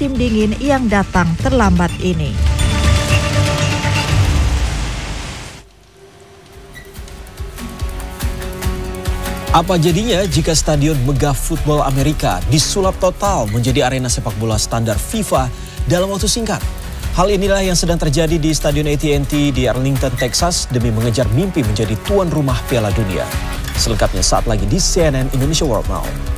musim dingin yang datang terlambat ini. Apa jadinya jika Stadion Megah Football Amerika disulap total menjadi arena sepak bola standar FIFA dalam waktu singkat? Hal inilah yang sedang terjadi di Stadion AT&T di Arlington, Texas demi mengejar mimpi menjadi tuan rumah Piala Dunia. Selengkapnya saat lagi di CNN Indonesia World Now.